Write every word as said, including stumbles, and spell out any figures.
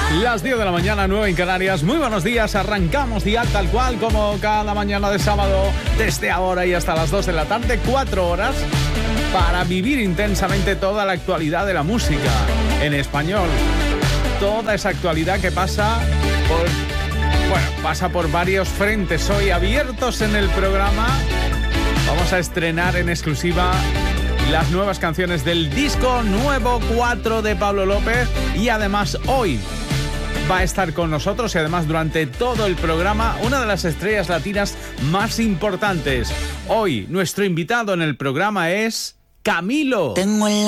Las diez de la mañana, nueve en Canarias. Muy buenos días, arrancamos día tal cual como cada mañana de sábado, desde ahora y hasta las dos de la tarde, cuatro horas para vivir intensamente toda la actualidad de la música en español. Toda esa actualidad que pasa por, bueno, pasa por varios frentes hoy abiertos en el programa. Vamos a estrenar en exclusiva las nuevas canciones del disco nuevo cuatro de Pablo López y además hoy va a estar con nosotros y además durante todo el programa una de las estrellas latinas más importantes. Hoy nuestro invitado en el programa es Camilo. Tengo en la